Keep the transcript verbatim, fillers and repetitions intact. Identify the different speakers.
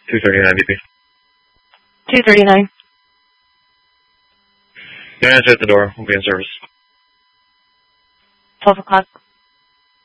Speaker 1: two thirty-nine B P.
Speaker 2: two thirty-nine.
Speaker 1: Yeah, answer at the door. We'll be in service.
Speaker 2: twelve o'clock.